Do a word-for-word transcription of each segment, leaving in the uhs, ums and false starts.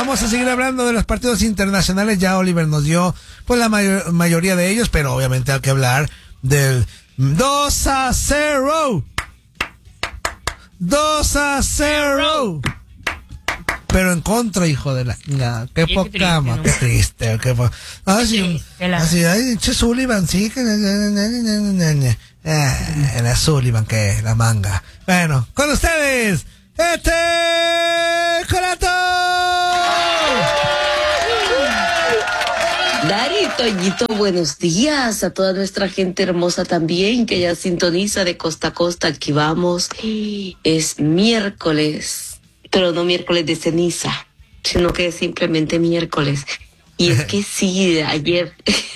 vamos a seguir hablando de los partidos internacionales. Ya Oliver nos dio pues la mayor, mayoría de ellos, pero obviamente hay que hablar del dos a cero. dos a cero. Pero en contra, hijo de la... la qué poca más, qué triste. Qué po... Así, así, ay, che Sullivan, sí, que... Eh, la Sullivan, que la manga. Bueno, con ustedes, este... ¡Corato! Dari, Toñito, buenos días a toda nuestra gente hermosa también que ya sintoniza de costa a costa. Aquí vamos. Es miércoles, pero no miércoles de ceniza, sino que es simplemente miércoles. Y es que sí, ayer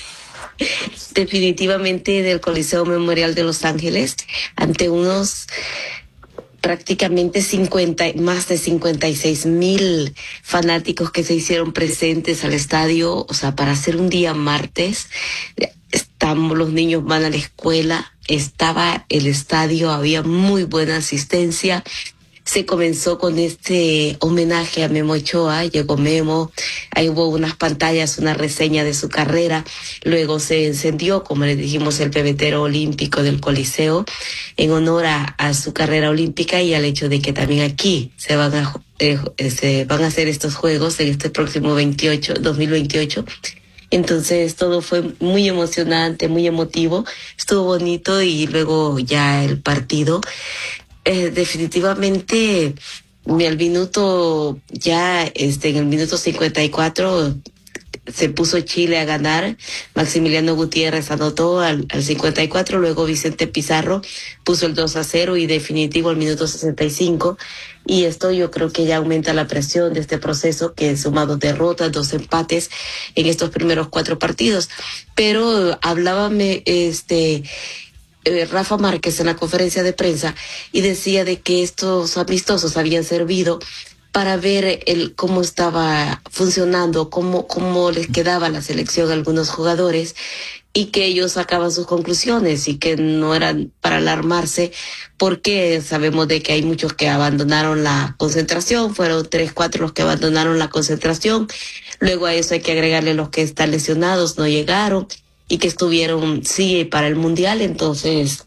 definitivamente del Coliseo Memorial de Los Ángeles, ante unos prácticamente cincuenta, más de cincuenta y seis mil fanáticos que se hicieron presentes al estadio, o sea, para hacer un día martes, estamos, los niños van a la escuela, estaba el estadio, había muy buena asistencia. Se comenzó con este homenaje a Memo Ochoa, llegó Memo, ahí hubo unas pantallas, una reseña de su carrera, luego se encendió, como les dijimos, el pebetero olímpico del Coliseo, en honor a, a su carrera olímpica y al hecho de que también aquí se van a, eh, se van a hacer estos juegos en este próximo veintiocho, dos mil veintiocho. Entonces todo fue muy emocionante, muy emotivo, estuvo bonito y luego ya el partido. Eh, definitivamente al minuto ya este en el minuto cincuenta y cuatro se puso Chile a ganar. Maximiliano Gutiérrez anotó al, al cincuenta y cuatro, luego Vicente Pizarro puso el dos a cero y definitivo al minuto sesenta y cinco, y esto yo creo que ya aumenta la presión de este proceso, que suma dos derrotas, dos empates en estos primeros cuatro partidos. Pero hablábame este Eh, Rafa Márquez en la conferencia de prensa y decía de que estos amistosos habían servido para ver el cómo estaba funcionando, cómo, cómo les quedaba la selección a algunos jugadores y que ellos sacaban sus conclusiones y que no eran para alarmarse, porque sabemos de que hay muchos que abandonaron la concentración, fueron tres, cuatro los que abandonaron la concentración, luego a eso hay que agregarle los que están lesionados, no llegaron, y que estuvieron, sí, para el Mundial. Entonces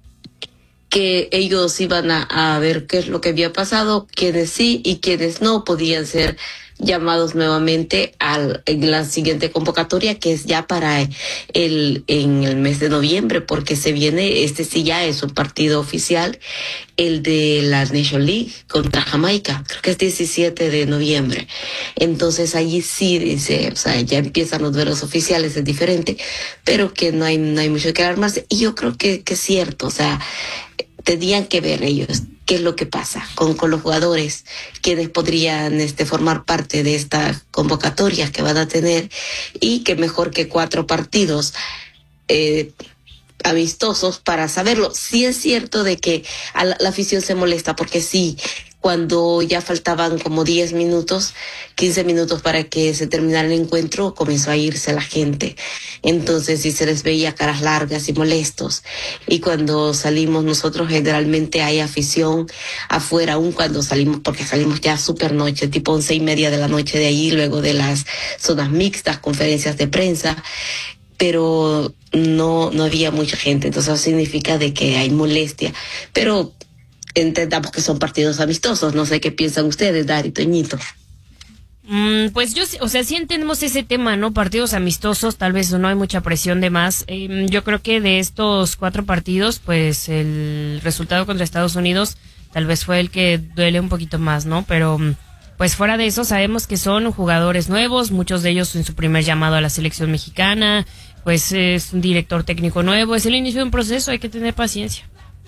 que ellos iban a, a ver qué es lo que había pasado, quienes sí y quienes no podían ser llamados nuevamente al, en la siguiente convocatoria, que es ya para el en el mes de noviembre, porque se viene, este sí ya es un partido oficial, el de la Nation League contra Jamaica, creo que es diecisiete de noviembre. Entonces allí sí dice, o sea, ya empiezan los duelos oficiales, es diferente, pero que no hay no hay mucho que alarmarse. Y yo creo que, que es cierto, o sea, tendrían que ver ellos qué es lo que pasa con, con los jugadores, quienes podrían este, formar parte de estas convocatorias que van a tener, y que mejor que cuatro partidos eh, amistosos para saberlo. Sí es cierto de que a la, la afición se molesta, porque sí, cuando ya faltaban como diez minutos, quince minutos para que se terminara el encuentro, comenzó a irse la gente. Entonces sí se les veía caras largas y molestos. Y cuando salimos nosotros, generalmente hay afición afuera, aún cuando salimos, porque salimos ya súper noche, tipo once y media de la noche de ahí, luego de las zonas mixtas, conferencias de prensa, pero no, no había mucha gente. Entonces eso significa de que hay molestia. Pero entendamos que son partidos amistosos. No sé qué piensan ustedes, Dari, Toñito. Mm, pues yo, o sea, sí entendemos ese tema, ¿no? Partidos amistosos, tal vez no hay mucha presión de más. Eh, yo creo que de estos cuatro partidos, pues el resultado contra Estados Unidos tal vez fue el que duele un poquito más, ¿no? Pero pues fuera de eso sabemos que son jugadores nuevos, muchos de ellos en su primer llamado a la selección mexicana, pues es un director técnico nuevo, es el inicio de un proceso, hay que tener paciencia.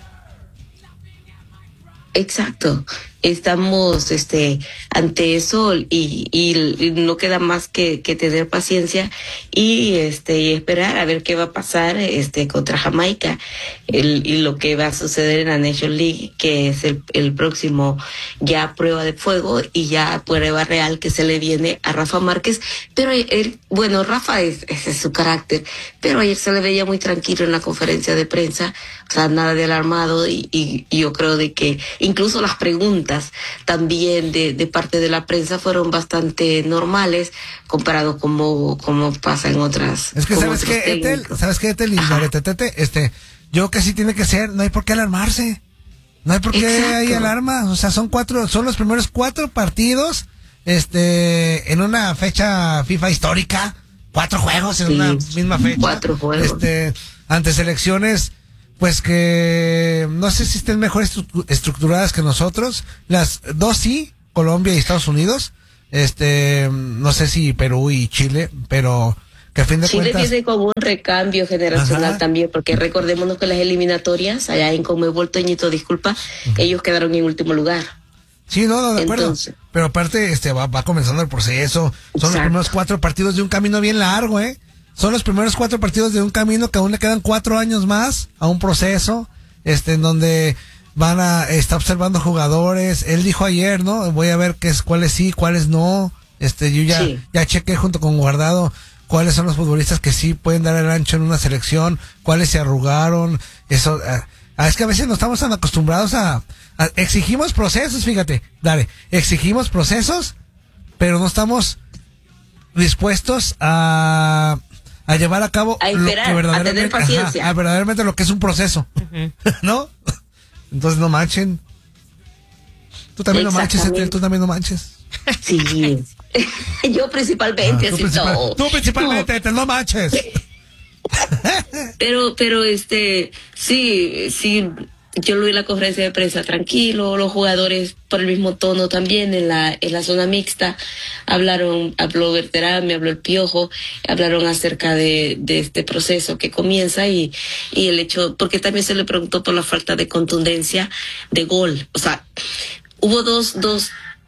Exacto, estamos este ante eso y, y, y no queda más que, que tener paciencia y este y esperar a ver qué va a pasar este contra Jamaica, el, y lo que va a suceder en la Nation League, que es el, el próximo ya prueba de fuego y ya prueba real que se le viene a Rafa Márquez. Pero él, bueno, Rafa es, ese es su carácter, pero ayer se le veía muy tranquilo en la conferencia de prensa, o sea, nada de alarmado, y, y, y yo creo de que incluso las preguntas preguntas también de, de parte de la prensa fueron bastante normales comparado como, como pasa en otras. Es que sabes que Etel, sabes que Etel y Tete, este, yo que sí tiene que ser, no hay por qué alarmarse. No hay por qué hay alarma, o sea, son cuatro, son los primeros cuatro partidos, este, en una fecha FIFA histórica, cuatro juegos en sí, una misma fecha. Cuatro juegos. Este, ante selecciones, pues que no sé si estén mejor estru- estructuradas que nosotros. Las dos sí, Colombia y Estados Unidos. Este, no sé si Perú y Chile, pero que a fin de Chile cuentas... tiene como un recambio generacional. Ajá. También, porque recordémonos que las eliminatorias, allá en Conmebol, Toñito, disculpa, uh-huh. ellos quedaron en último lugar. Sí, no, no, de acuerdo. Entonces, pero aparte, este, va, va comenzando el proceso. Son exacto. Los primeros cuatro partidos de un camino bien largo, ¿eh? Son los primeros cuatro partidos de un camino que aún le quedan cuatro años más a un proceso, este, en donde van a, está observando jugadores. Él dijo ayer, ¿no? Voy a ver qué es, cuáles sí, cuáles no. Este, yo ya, sí. ya chequé junto con Guardado cuáles son los futbolistas que sí pueden dar el ancho en una selección, cuáles se arrugaron. Eso, ah, es que a veces no estamos tan acostumbrados a, a, exigimos procesos, fíjate, dale, exigimos procesos, pero no estamos dispuestos a a llevar a cabo a esperar, lo que verdaderamente, a tener paciencia. Ajá, a verdaderamente lo que es un proceso. Uh-huh. ¿No? Entonces no manchen. Tú también no manches, Etel, tú también no manches. Sí. Yo principalmente, ah, tú así principal, no. Tú principalmente, Etel, no manches. Pero, pero este, sí, sí. Yo lo vi en la conferencia de prensa tranquilo, los jugadores por el mismo tono también en la en la zona mixta hablaron, habló Berterame, habló el Piojo, hablaron acerca de, de este proceso que comienza y, y el hecho, porque también se le preguntó por la falta de contundencia de gol. O sea, hubo dos, dos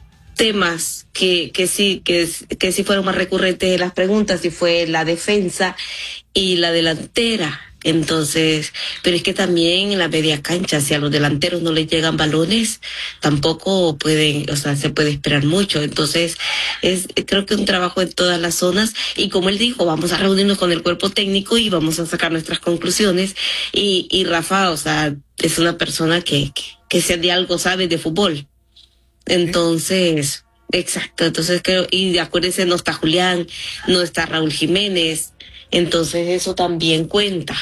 temas que, que sí, que, que sí fueron más recurrentes en las preguntas, y fue la defensa y la delantera. Entonces, pero es que también en la media cancha, si a los delanteros no les llegan balones, tampoco pueden, o sea, se puede esperar mucho. Entonces, es creo que un trabajo en todas las zonas, y como él dijo, vamos a reunirnos con el cuerpo técnico y vamos a sacar nuestras conclusiones. Y, y Rafa, o sea, es una persona que, que, que se de algo sabe de fútbol. Entonces, exacto, entonces creo, y acuérdense, no está Julián, no está Raúl Jiménez, entonces eso también cuenta.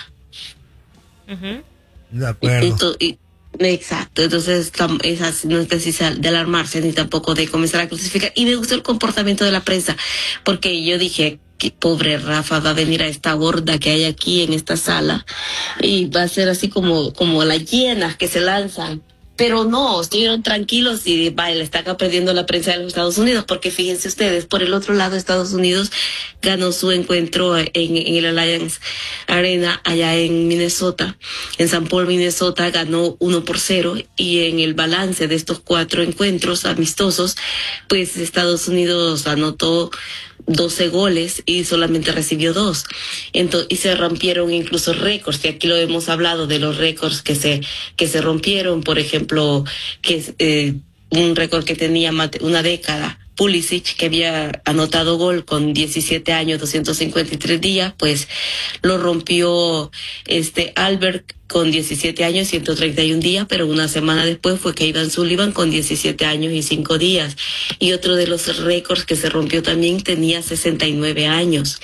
Uh-huh. De acuerdo. Y, y, exacto, entonces es así, no es necesario de alarmarse ni tampoco de comenzar a clasificar. Y me gustó el comportamiento de la prensa, porque yo dije, que pobre Rafa va a venir a esta horda que hay aquí en esta sala y va a ser así como, como las hienas que se lanzan. Pero no, estuvieron tranquilos y vaya, le está perdiendo la prensa de los Estados Unidos, porque fíjense ustedes, por el otro lado, Estados Unidos ganó su encuentro en, en el Alliance Arena allá en Minnesota, en Saint Paul, Minnesota, ganó uno por cero, y en el balance de estos cuatro encuentros amistosos, pues Estados Unidos anotó doce goles y solamente recibió dos. Entonces, y se rompieron incluso récords, y aquí lo hemos hablado de los récords que se que se rompieron, por ejemplo, que eh, un récord que tenía una década, Pulisic, que había anotado gol con diecisiete años, doscientos cincuenta y tres días, pues lo rompió este Albert con diecisiete años, ciento treinta y un días, pero una semana después fue Kevin Sullivan con diecisiete años y cinco días. Y otro de los récords que se rompió también tenía sesenta y nueve años.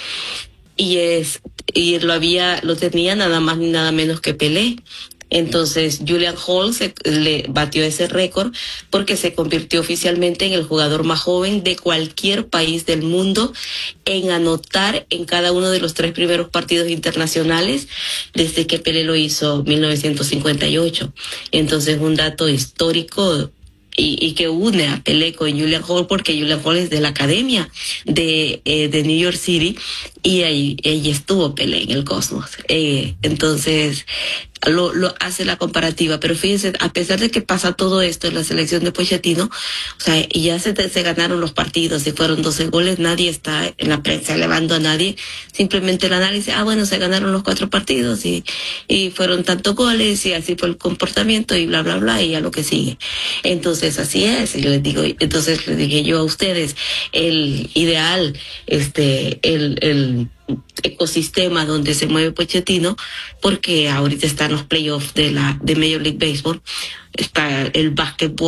Y es y lo había lo tenía nada más ni nada menos que Pelé. Entonces Julian Hall se, le batió ese récord porque se convirtió oficialmente en el jugador más joven de cualquier país del mundo en anotar en cada uno de los tres primeros partidos internacionales desde que Pelé lo hizo en mil novecientos cincuenta y ocho. Entonces, un dato histórico y, y que une a Pelé con Julian Hall, porque Julian Hall es de la academia de, eh, de New York City, y ahí, ahí estuvo Pelé en el Cosmos. Eh, entonces, lo, lo hace la comparativa, pero fíjense, a pesar de que pasa todo esto en la selección de Pochettino, o sea, y ya se, se ganaron los partidos y fueron doce goles, nadie está en la prensa elevando a nadie, simplemente el análisis, ah, bueno, se ganaron los cuatro partidos y, y fueron tantos goles y así fue el comportamiento y bla, bla, bla, y a lo que sigue. Entonces, así es, y les digo, entonces les dije yo a ustedes, el ideal, este, el, el ecosistema donde se mueve Pochettino, porque ahorita están los playoffs de la de Major League Baseball, está el básquetbol,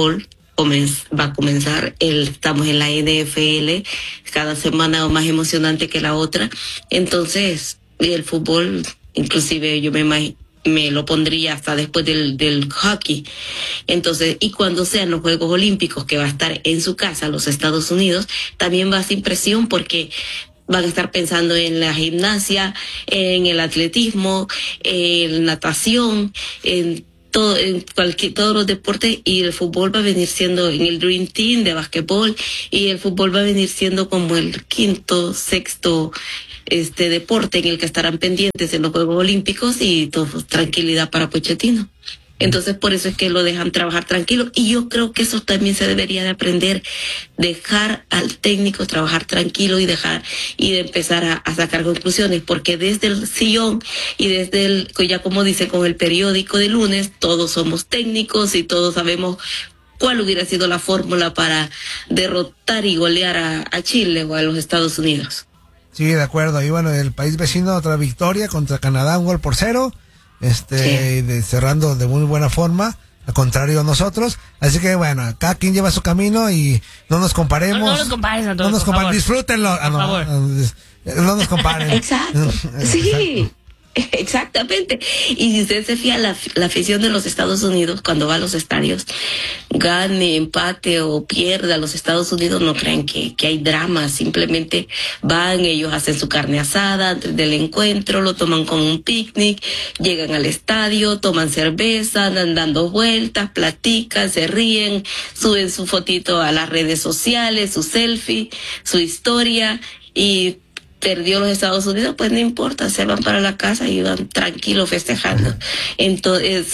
va a comenzar. El, estamos en la N F L, cada semana más emocionante que la otra. Entonces, el fútbol, inclusive yo me imagino, me lo pondría hasta después del, del hockey. Entonces, y cuando sean los Juegos Olímpicos, que va a estar en su casa, los Estados Unidos, también va a sin presión porque van a estar pensando en la gimnasia, en el atletismo, en natación, en todo, en cualquier, todos los deportes, y el fútbol va a venir siendo en el Dream Team de basquetbol, y el fútbol va a venir siendo como el quinto, sexto este deporte en el que estarán pendientes en los Juegos Olímpicos, y todo, tranquilidad para Pochettino. Entonces, por eso es que lo dejan trabajar tranquilo, y yo creo que eso también se debería de aprender, dejar al técnico trabajar tranquilo y dejar y de empezar a, a sacar conclusiones, porque desde el sillón y desde el, ya como dice con el periódico de lunes, todos somos técnicos y todos sabemos cuál hubiera sido la fórmula para derrotar y golear a, a Chile o a los Estados Unidos. Sí, de acuerdo. Y bueno, el país vecino, otra victoria contra Canadá, un gol por cero. Este, sí. de, cerrando de muy buena forma, al contrario a nosotros. Así que bueno, cada quien lleva su camino y no nos comparemos. No, no nos compares a todos, no nos comparen, disfrútenlo. Ah, no, favor. no nos comparen. Exacto. Sí. Exactamente. Y si usted se fija, la, la afición de los Estados Unidos, cuando va a los estadios, gane, empate o pierda los Estados Unidos, no crean que, que hay drama. Simplemente van, ellos hacen su carne asada antes del encuentro, lo toman como un picnic, llegan al estadio, toman cerveza, andan dando vueltas, platican, se ríen, suben su fotito a las redes sociales, su selfie, su historia, y perdió los Estados Unidos, pues no importa, se van para la casa y van tranquilos festejando. Entonces,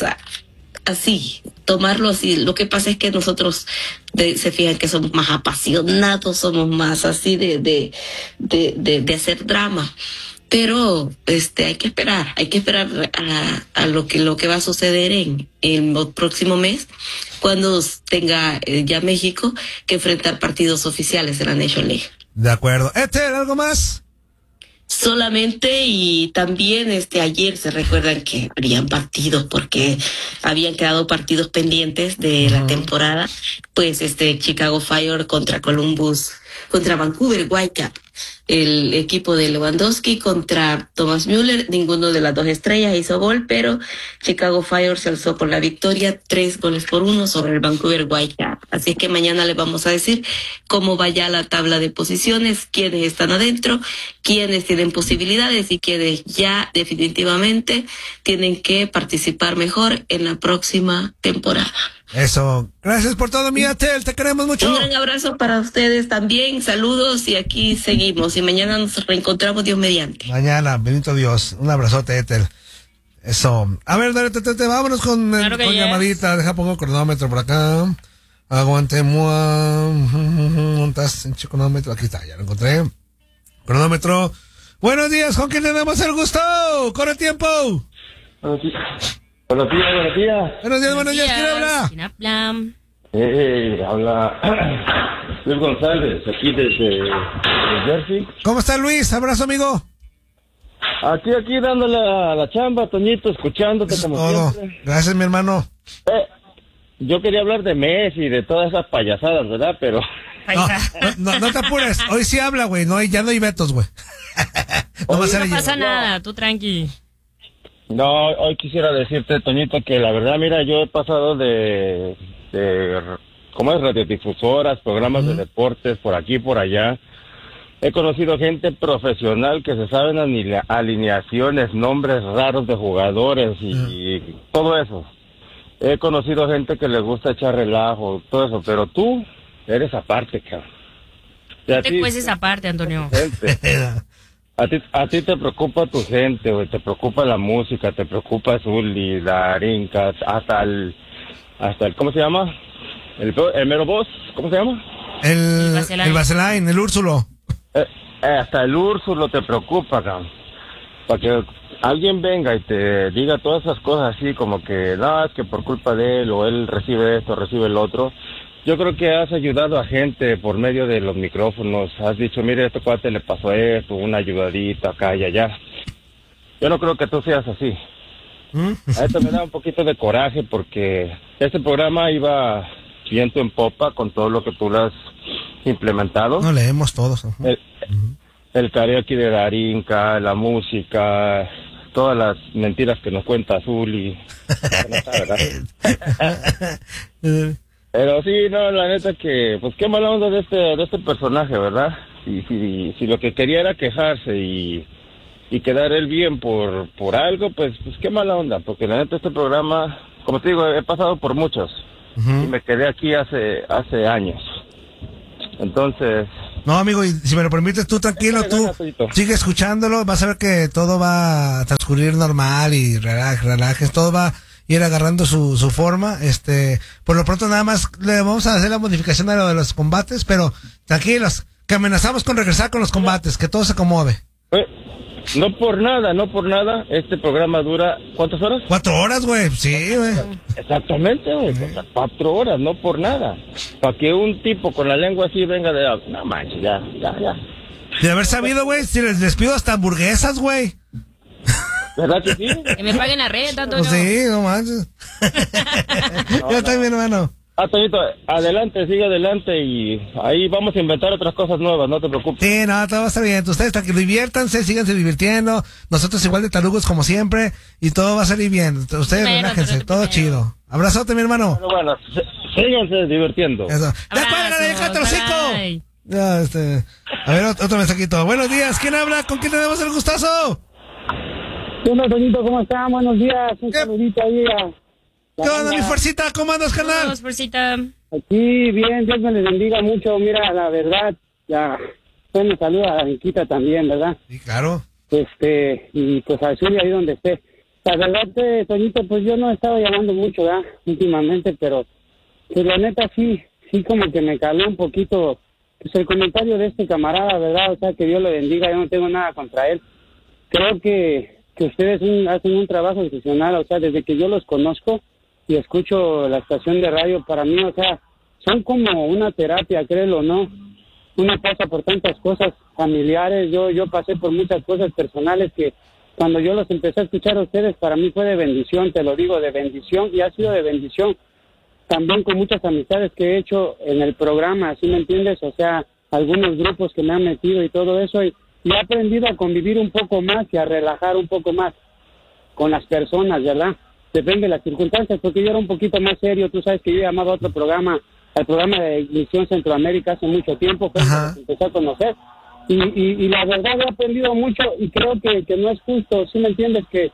así, tomarlo así. Lo que pasa es que nosotros de, se fijan que somos más apasionados, somos más así de, de, de, de, de hacer drama. Pero este hay que esperar, hay que esperar a, a lo que lo que va a suceder en el próximo mes, cuando tenga eh, ya México que enfrentar partidos oficiales de la Nation League. De acuerdo. Ethel, ¿algo más? Solamente, y también este ayer se recuerdan que habrían partidos porque habían quedado partidos pendientes de uh-huh. la temporada, pues este Chicago Fire contra Columbus, contra Vancouver Whitecaps, el equipo de Lewandowski contra Thomas Müller. Ninguno de las dos estrellas hizo gol, pero Chicago Fire se alzó con la victoria, tres goles por uno sobre el Vancouver Whitecaps. Así que mañana les vamos a decir cómo va ya la tabla de posiciones, quiénes están adentro, quiénes tienen posibilidades y quiénes ya definitivamente tienen que participar mejor en la próxima temporada. Eso, gracias por todo, mi Ethel, te queremos mucho. Un gran abrazo para ustedes también, saludos, y aquí seguimos, y mañana nos reencontramos, Dios mediante. Mañana, bendito Dios, un abrazote, Ethel. Eso, a ver, dale, te, te, te, vámonos con, claro con llamadita, deja pongo el cronómetro por acá, aguantemos, ¿dónde estás? En cronómetro, aquí está, ya lo encontré, cronómetro. Buenos días, ¿con quién tenemos el gusto? ¡Corre tiempo! Buenos días. Buenos días, buenos días. Buenos días, buenos días. ¿Quién habla? ¿Quién habla? Eh, habla Luis González, aquí desde Jersey. ¿Cómo está Luis? Abrazo, amigo. Aquí, aquí, dándole a la chamba, Toñito, escuchándote Eso como todo. siempre. Gracias, mi hermano. Eh, yo quería hablar de Messi y de todas esas payasadas, ¿verdad? Pero... No, no, no te apures. Hoy sí habla, güey. No, ya no hay vetos, güey. No, no pasa yo. nada, tú tranqui. No, hoy quisiera decirte, Toñito, que la verdad, mira, yo he pasado de, de ¿cómo es? Radiodifusoras, programas uh-huh. de deportes, por aquí, por allá. He conocido gente profesional que se saben alinea- alineaciones, nombres raros de jugadores y, uh-huh. y todo eso. He conocido gente que le gusta echar relajo, todo eso, pero tú eres aparte, cabrón. No te cueces aparte, Antonio. A ti, a ti te preocupa tu gente, güey, te preocupa la música, te preocupa Zully, la Rinca, hasta el, hasta el, ¿cómo se llama? El, el mero boss, ¿cómo se llama? El, el Vaselain, el Úrsulo. Eh, eh, hasta el Úrsulo te preocupa, cabrón. Para que alguien venga y te diga todas esas cosas así, como que, no, es que por culpa de él, o él recibe esto, recibe el otro. Yo creo que has ayudado a gente por medio de los micrófonos. Has dicho, mire, a este cuate le pasó esto, una ayudadita acá y allá. Yo no creo que tú seas así. ¿Mm? A esto me da un poquito de coraje porque este programa iba viento en popa con todo lo que tú le has implementado. No leemos todos. Uh-huh. El, uh-huh. el karaoke de Darinka, la música, todas las mentiras que nos cuenta Azul y... no está, ¿verdad? Pero sí, no, la neta que, pues qué mala onda de este, de este personaje, ¿verdad? Si, si, si lo que quería era quejarse y, y quedar él bien por, por algo, pues, pues qué mala onda, porque la neta este programa, como te digo, he pasado por muchos, uh-huh. y me quedé aquí hace, hace años. Entonces... No, amigo, y si me lo permites, tú tranquilo, tú sigue escuchándolo, vas a ver que todo va a transcurrir normal y relajes, relajes, todo va... ir agarrando su, su forma. Este, por lo pronto nada más le vamos a hacer la modificación a lo de los combates, pero tranquilos, que amenazamos con regresar con los combates, que todo se acomode. Eh, no por nada, no por nada, este programa dura, ¿cuántas horas? Cuatro horas, güey, sí, güey. Exactamente, güey, Sí. o sea, cuatro horas, no por nada. Para que un tipo con la lengua así venga de, no manches, ya, ya, ya. De haber sabido, güey, si les, les pido hasta hamburguesas, güey. ¿Verdad que sí? Que me paguen la renta, Toño. Pues sí, no manches. No, Yo también, no. hermano. Ah, Toñito, adelante, sigue adelante y ahí vamos a inventar otras cosas nuevas, no te preocupes. Sí, no, todo va a estar bien. Ustedes tranquilos, diviértanse, síganse divirtiendo. Nosotros igual de tarugos como siempre y todo va a salir bien. Ustedes Bueno, relájense, pero todo primero. chido. Abrazote, mi hermano. Bueno, bueno, sí- síganse divirtiendo. Eso. ¡Ya Abrazos, cuélgale, cállate los cinco! bye. Ya, este. A ver, otro, otro mensajito. Buenos días, ¿quién habla? ¿Con quién tenemos el gustazo? ¿Qué onda, Toñito? ¿Cómo están? Buenos días. Un ¿Qué? saludito ahí a... ¿Qué onda, mi fuercita? ¿Cómo andas, carnal? Saludos, Fuercita. Aquí, bien, Dios me les bendiga mucho. Mira, la verdad, ya... Bueno, saluda a Darinquita también, ¿verdad? Sí, claro. Este, y pues a Zulia ahí donde esté. La verdad, eh, Toñito, pues yo no he estado llamando mucho, ¿verdad? Últimamente, pero... Pues la neta sí, sí como que me caló un poquito... Pues el comentario de este camarada, ¿verdad? O sea, que Dios le bendiga, yo no tengo nada contra él. Creo que... que ustedes un, hacen un trabajo excepcional, o sea, desde que yo los conozco y escucho la estación de radio, para mí, o sea, son como una terapia, créelo o no. Uno pasa por tantas cosas familiares, yo yo pasé por muchas cosas personales que cuando yo los empecé a escuchar a ustedes, para mí fue de bendición, te lo digo, de bendición, y ha sido de bendición también con muchas amistades que he hecho en el programa, ¿sí me entiendes? O sea, algunos grupos que me han metido y todo eso, y y he aprendido a convivir un poco más y a relajar un poco más con las personas, ¿verdad? Depende de las circunstancias, porque yo era un poquito más serio. Tú sabes que yo llamaba a otro programa, al programa de Misión Centroamérica hace mucho tiempo, fue cuando los empecé a conocer. Y, y, y la verdad he aprendido mucho y creo que, que no es justo, ¿sí me entiendes? Que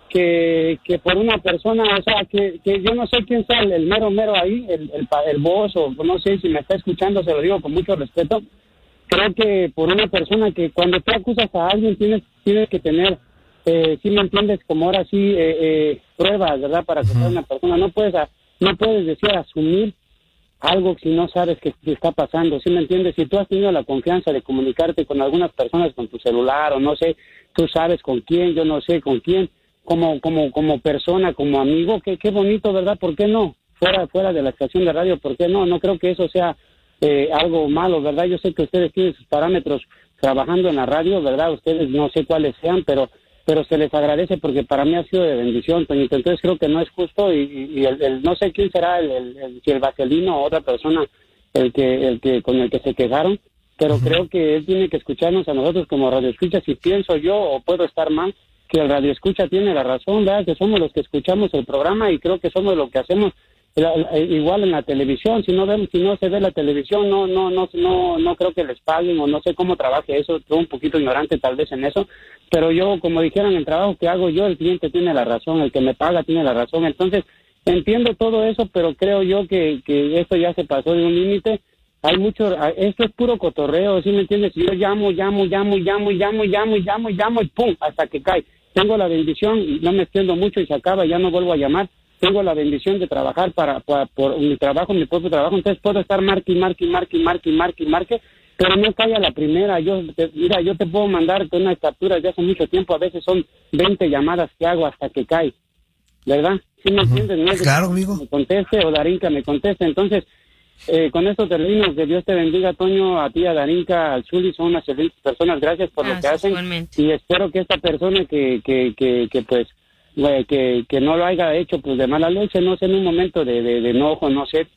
que, que por una persona, o sea, que, que yo no sé quién sea el, el mero mero ahí, el, el, el boss, o no sé si me está escuchando, se lo digo con mucho respeto. Creo que por una persona que cuando tú acusas a alguien tienes tienes que tener, eh, si me entiendes, como ahora sí, eh, eh, pruebas, ¿verdad? Para acusar a una persona. No puedes, a, no puedes decir asumir algo si no sabes qué está pasando, ¿sí me entiendes? Si tú has tenido la confianza de comunicarte con algunas personas con tu celular o no sé, tú sabes con quién, yo no sé con quién, como como como persona, como amigo, qué qué bonito, ¿verdad? ¿Por qué no? Fuera fuera de la estación de radio, ¿por qué no? No creo que eso sea eh, algo malo, ¿verdad? Yo sé que ustedes tienen sus parámetros trabajando en la radio, ¿verdad? Ustedes no sé cuáles sean, pero pero se les agradece porque para mí ha sido de bendición, Toñito. Entonces creo que no es justo y, y el, el no sé quién será el, el, el si el Vaselino o otra persona el que el que con el que se quejaron, pero uh-huh. creo que él tiene que escucharnos a nosotros como radioescuchas. Si pienso yo o puedo estar mal, que el radioescucha tiene la razón, ¿verdad? Que somos los que escuchamos el programa y creo que somos los que hacemos la, la, igual en la televisión. Si no vemos, si no se ve la televisión, no no no no no creo que les paguen o no sé cómo trabaje eso. Estoy un poquito ignorante tal vez en eso, pero yo, como dijeron, el trabajo que hago yo, el cliente tiene la razón, el que me paga tiene la razón. Entonces entiendo todo eso, pero creo yo que que esto ya se pasó de un límite. Hay mucho, esto es puro cotorreo, ¿sí me entiendes? Yo llamo, llamo, llamo, llamo, llamo, llamo, llamo, llamo y pum, hasta que cae. Tengo la bendición, y no me extiendo mucho y se acaba, ya no vuelvo a llamar. Tengo la bendición de trabajar para, para por mi trabajo, mi propio trabajo, entonces puedo estar marque, marque, marque, marque, marque, marque, pero no cae a la primera. Yo, te, mira, yo te puedo mandar unas capturas de hace mucho tiempo, a veces son veinte llamadas que hago hasta que cae, ¿verdad? ¿Sí me entiendes? No es claro, amigo. Me conteste o Darinka me conteste, entonces... Eh, con esto termino, que Dios te bendiga, Toño, a ti, a Darinka, al Zuli, son unas excelentes personas, gracias por gracias, lo que hacen, igualmente. Y espero que esta persona que, que, que, que pues, que, que no lo haya hecho pues de mala leche, no sé, en un momento de, de, de enojo, no sé,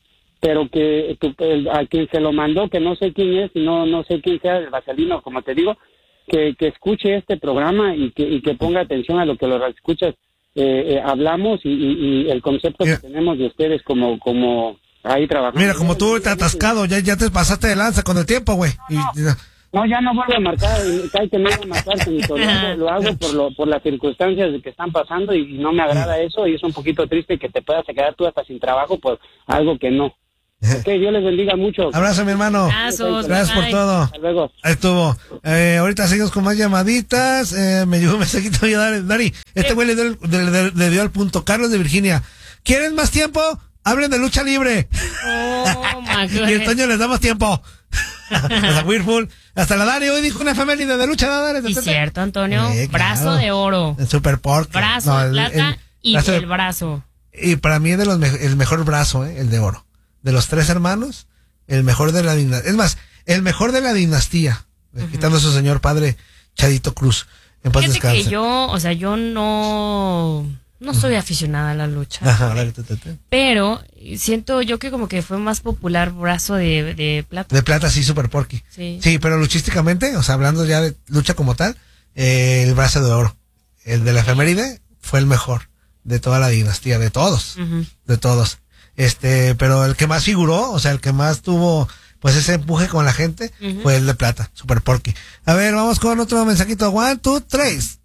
pero que tu, el, a quien se lo mandó, que no sé quién es, no no sé quién sea el Vaselino, como te digo, que, que escuche este programa y que, y que ponga atención a lo que los escuchas eh, eh, hablamos y, y, y el concepto Mira. que tenemos de ustedes como como ahí trabajando. Mira, como tú te atascado, ya, ya te pasaste de lanza con el tiempo, güey. No, no, no, ya no vuelvo a marcar, hay que no a marcar, lo hago, lo hago por, lo, por las circunstancias que están pasando y no me agrada eso y es un poquito triste que te puedas quedar tú hasta sin trabajo por algo que no. Ok, Dios les bendiga mucho. Abrazo, mi hermano. Abrazos, Gracias por todo. Hasta luego. Ahí estuvo. Eh, ahorita seguimos con más llamaditas. Eh, me llegó un mensajito. Dari, este güey le dio, le, le, le dio al punto. Carlos de Virginia. ¿Quieren más tiempo? Hablen de lucha libre. Oh, my God. Y el Toño les damos tiempo. Hasta Whirlpool. Hasta la Dari hoy dijo una efeméride de lucha. ¿No? Y cierto, Antonio. Sí, brazo claro. de oro. El Super Pork. Brazo no, de el, plata el, y brazo de, el brazo. Y para mí es de los me, el mejor brazo, eh, el de oro. De los tres hermanos, el mejor de la dinastía. Es más, el mejor de la dinastía. Uh-huh. Quitando a su señor padre, Chadito Cruz. En paz Fíjate descanse. que yo, o sea, yo no... No soy aficionada a la lucha. Ajá, dale, te, te, te. Pero siento yo que como que fue más popular brazo de, de plata. De plata, sí, Super Porky. Sí. Sí, pero luchísticamente, o sea, hablando ya de lucha como tal, eh, el brazo de oro. El de la efeméride fue el mejor de toda la dinastía, de todos. Uh-huh. De todos. Este, pero el que más figuró, o sea, el que más tuvo, pues ese empuje con la gente, uh-huh. fue el de plata, Super Porky. A ver, vamos con otro mensajito. One, two, tres.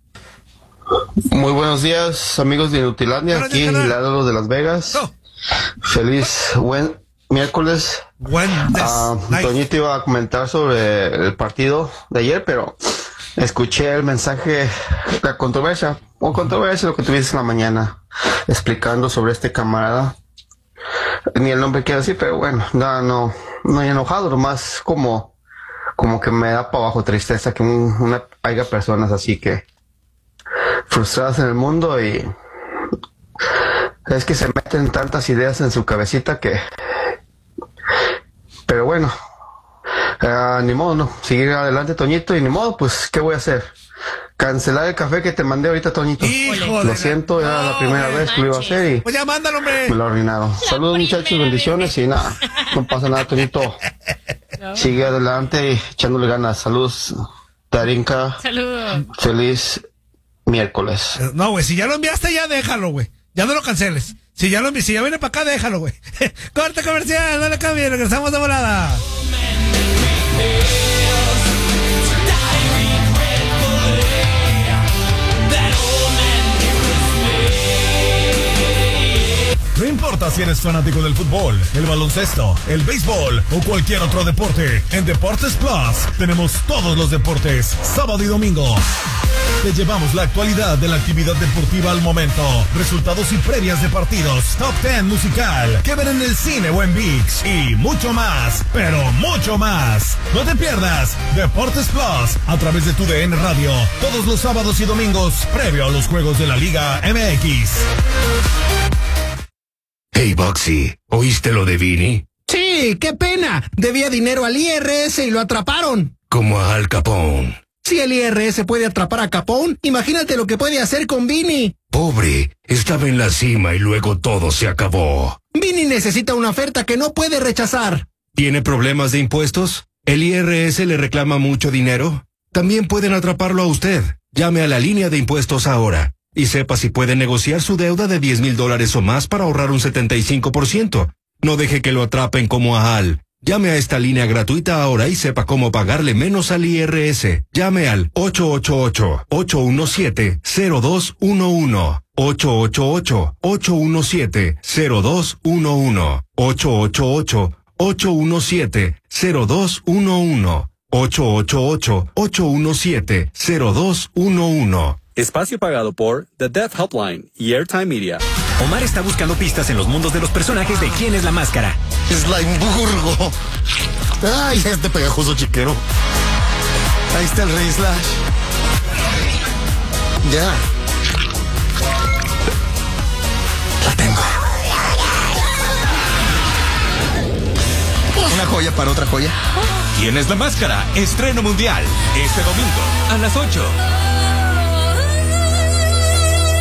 Muy buenos días, amigos de Inutilandia, aquí en Lado de Las Vegas. Oh. Feliz buen miércoles. Buen uh, nice. Toñito iba a comentar sobre el partido de ayer, pero escuché el mensaje, la controversia, o controversia, lo que tuviste en la mañana, explicando sobre este camarada. Ni el nombre quiero decir, pero bueno, no, no, no he enojado, nomás como, como que me da para abajo tristeza que un, una, haya personas así que frustradas en el mundo y es que se meten tantas ideas en su cabecita que, pero bueno, uh, ni modo, no, seguir adelante, Toñito, y ni modo, pues, ¿qué voy a hacer? Cancelar el café que te mandé ahorita, Toñito. Híjole, lo siento, era no, la primera wey, vez que lo iba a hacer y pues ya mándalo, hombre. me lo arruinaron. Saludos, muchachos, bendiciones y nada, no pasa nada, Toñito. No. Sigue adelante y echándole ganas. Saludos, Tarinka. Saludos. Feliz miércoles. No, güey, si ya lo enviaste, ya déjalo, güey. Ya no lo canceles. Si ya lo envi- si ya viene para acá, déjalo, güey. Corte comercial, no le cambie, regresamos de volada. No importa si eres fanático del fútbol, el baloncesto, el béisbol o cualquier otro deporte, en Deportes Plus tenemos todos los deportes, sábado y domingo. Te llevamos la actualidad de la actividad deportiva al momento, resultados y previas de partidos, top ten musical, que ver en el cine o en ViX y mucho más, pero mucho más. No te pierdas Deportes Plus a través de tu D N Radio, todos los sábados y domingos, previo a los juegos de la Liga M X. Hey, Boxy, ¿oíste lo de Vini? Sí, qué pena. Debía dinero al I R S y lo atraparon. Como a Al Capone. Si el I R S puede atrapar a Capone, imagínate lo que puede hacer con Vini. Pobre, estaba en la cima y luego todo se acabó. Vini necesita una oferta que no puede rechazar. ¿Tiene problemas de impuestos? ¿El I R S le reclama mucho dinero? También pueden atraparlo a usted. Llame a la línea de impuestos ahora. Y sepa si puede negociar su deuda de diez mil dólares o más para ahorrar un setenta y cinco por ciento. No deje que lo atrapen como a Al. Llame a esta línea gratuita ahora y sepa cómo pagarle menos al I R S. Llame al ocho ocho ocho, ocho uno siete, cero dos uno uno. ocho ocho ocho, ocho uno siete, cero dos uno uno. ocho ocho ocho, ocho uno siete, cero dos uno uno. ocho ocho ocho, ocho uno siete, cero dos uno uno. Espacio pagado por The Death Helpline y Airtime Media. Omar está buscando pistas en los mundos de los personajes de ¿Quién es la máscara? Slimeburgo. Ay, este pegajoso chiquero. Ahí está el Rey Slash. Ya. La tengo. Una joya para otra joya. ¿Quién es la máscara? Estreno mundial. Este domingo a las ocho.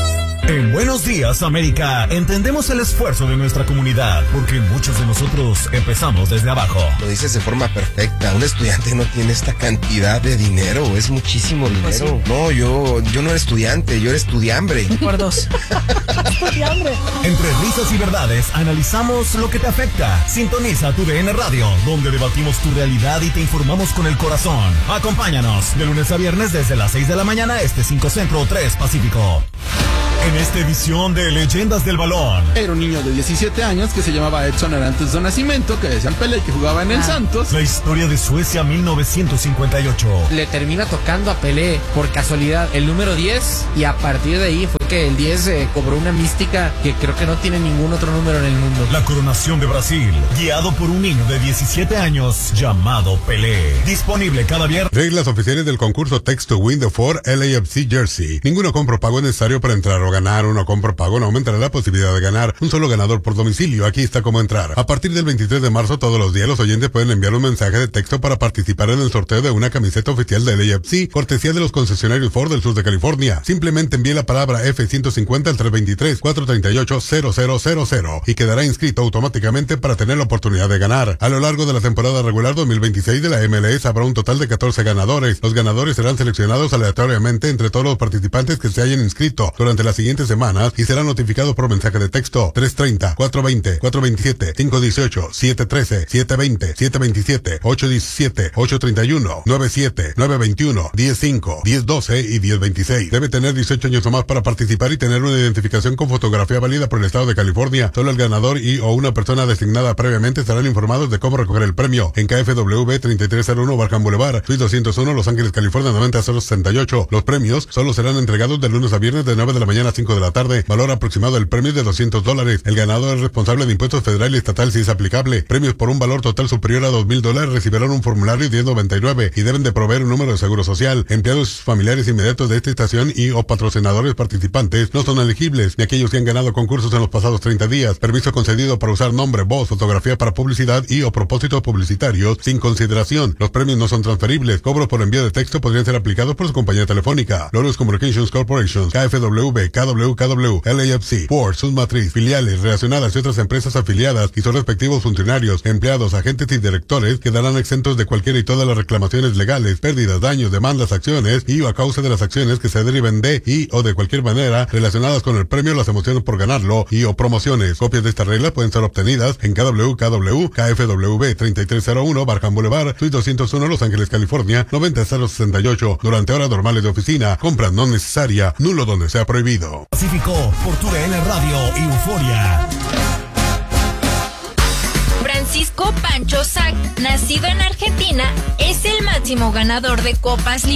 En Buenos Días, América, entendemos el esfuerzo de nuestra comunidad, porque muchos de nosotros empezamos desde abajo. Lo dices de forma perfecta. Un estudiante no tiene esta cantidad de dinero, es muchísimo dinero. Pues sí. No, yo, yo no era estudiante, yo era estudiambre. Por dos. Estudiambre. Entre risas y verdades, analizamos lo que te afecta. Sintoniza tu D N Radio, donde debatimos tu realidad y te informamos con el corazón. Acompáñanos de lunes a viernes desde las seis de la mañana, este cinco Centro, tres Pacífico. En esta edición de Leyendas del Balón. Era un niño de diecisiete años que se llamaba Edson Arantes do Nascimento, que decían Pelé, que jugaba en el ah. Santos. La historia de Suecia mil novecientos cincuenta y ocho. Le termina tocando a Pelé por casualidad el número diez y a partir de ahí fue que el diez eh, cobró una mística que creo que no tiene ningún otro número en el mundo. La coronación de Brasil, guiado por un niño de diecisiete años llamado Pelé. Disponible cada viernes. Reglas oficiales del concurso Text to Win the Ford L A F C Jersey. Ninguno compro pago es necesario para entrar o ganar. Uno compro pago no aumentará la posibilidad de ganar. Un solo ganador por domicilio. Aquí está cómo entrar. A partir del veintitrés de marzo, todos los días los oyentes pueden enviar un mensaje de texto para participar en el sorteo de una camiseta oficial de L A F C, cortesía de los concesionarios Ford del sur de California. Simplemente envíe la palabra F ciento cincuenta al tres dos tres, cuatro tres ocho, cero cero cero cero y quedará inscrito automáticamente para tener la oportunidad de ganar. A lo largo de la temporada regular dos mil veintiséis de la M L S habrá un total de catorce ganadores. Los ganadores serán seleccionados aleatoriamente entre todos los participantes que se hayan inscrito durante las siguientes semanas y serán notificados por mensaje de texto tres treinta, cuatro veinte, cuatro veintisiete, cinco dieciocho, siete trece, siete veinte, siete veintisiete, ocho diecisiete, ocho treinta y uno, nueve siete, nueve veintiuno, diez cinco, diez doce y diez veintiséis. Debe tener dieciocho años o más para participar y tener una identificación con fotografía válida por el estado de California. Solo el ganador y o una persona designada previamente estarán informados de cómo recoger el premio en K F W treinta y tres cero uno Barham Boulevard, Suite doscientos uno, Los Ángeles, California noventa cero sesenta y ocho. Los premios solo serán entregados de lunes a viernes de nueve de la mañana a cinco de la tarde. Valor aproximado del premio es de doscientos dólares. El ganador es responsable de impuestos federal y estatal si es aplicable. Premios por un valor total superior a dos mil dólares recibirán un formulario diez noventa y nueve y deben de proveer un número de seguro social. Empleados familiares inmediatos de esta estación y o patrocinadores participantes no son elegibles, ni aquellos que han ganado concursos en los pasados treinta días. Permiso concedido para usar nombre, voz, fotografía para publicidad y o propósitos publicitarios sin consideración. Los premios no son transferibles. Cobros por envío de texto podrían ser aplicados por su compañía telefónica. Loros Communications Corporation, K F W, K W K W, L A F C, Ford, sus matriz, filiales, relacionadas y otras empresas afiliadas y sus respectivos funcionarios, empleados, agentes y directores quedarán exentos de cualquiera y todas las reclamaciones legales, pérdidas, daños, demandas, acciones y o a causa de las acciones que se deriven de y o de cualquier manera relacionadas con el premio, las emociones por ganarlo y o promociones. Copias de esta regla pueden ser obtenidas en K W K W, K F W treinta y tres cero uno Barham Boulevard, Suite doscientos uno, Los Ángeles, California noventa cero sesenta y ocho durante horas normales de oficina. Compra no necesaria, nulo donde sea prohibido. Pacífico por tu D N Radio y Euforia. Francisco Pancho Sac, nacido en Argentina, es el máximo ganador de Copas Libertadores